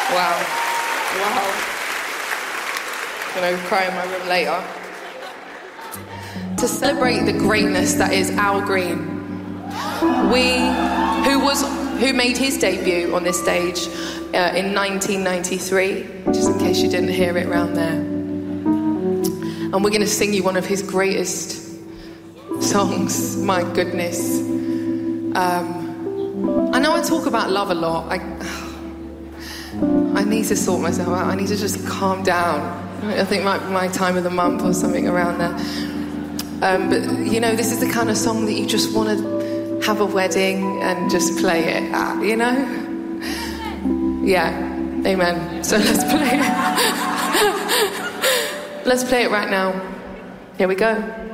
Wow. I'm going to cry in my room later. To celebrate the greatness that is Al Green. Who made his debut on this stage in 1993, just in case you didn't hear it around there. And we're going to sing you one of his greatest songs. My goodness. I know I talk about love a lot. I need to sort myself out. I need to just calm down. I think my time of the month or something around there. But, you know, this is the kind of song that you just want to have a wedding and just play it at, you know? Yeah, amen. So let's play it. Let's play it right now. Here we go.